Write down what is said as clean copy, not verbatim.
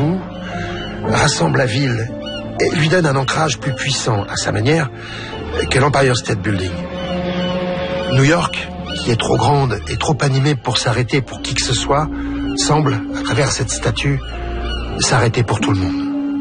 debout, rassemble la ville et lui donne un ancrage plus puissant, à sa manière, que l'Empire State Building. New York, qui est trop grande et trop animée pour s'arrêter pour qui que ce soit, semble, à travers cette statue, s'arrêter pour tout le monde.